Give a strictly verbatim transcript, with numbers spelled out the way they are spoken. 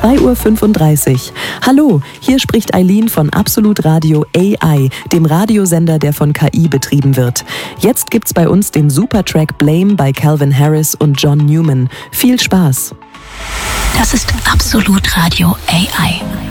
zwei Uhr fünfunddreißig. Hallo, hier spricht Eileen von Absolut Radio A I, dem Radiosender, der von K I betrieben wird. Jetzt gibt's bei uns den Supertrack Blame bei Calvin Harris und John Newman. Viel Spaß! Das ist Absolut Radio A I.